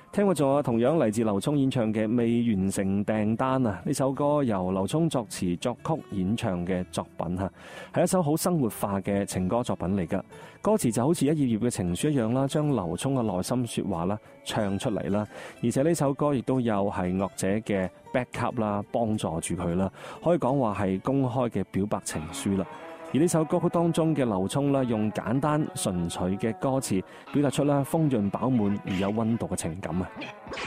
聽過仲有同樣嚟自劉聰演唱嘅《未完成訂單》啊！呢首歌由劉聰作詞作曲演唱嘅作品嚇，係一首好生活化嘅情歌作品嚟㗎。歌詞就好似一頁頁嘅情書一樣啦，將劉聰嘅內心説話啦唱出嚟啦。而且呢首歌亦都有係樂者嘅 backup 啦，幫助住佢啦，可以講話係公開嘅表白情書啦。而呢首歌曲當中嘅劉聰啦，用簡單純粹嘅歌詞表達出啦豐潤飽滿而有溫度嘅情感啊！